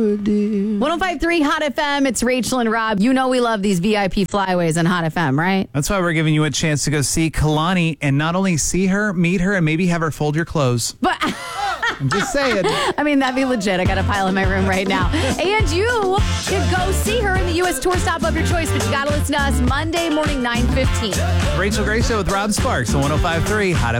105.3 Hot FM. It's Rachel and Rob. You know we love these VIP flyways on Hot FM, right? That's why we're giving you a chance to go see Kalani and not only see her, meet her, and maybe have her fold your clothes. But I'm just saying. I mean, that'd be legit. I got a pile in my room right now. And you can go see her in the U.S. tour stop of your choice, but you got to listen to us Monday morning, 9:15. Rachel Gray Show with Rob Sparks on 105.3 Hot FM.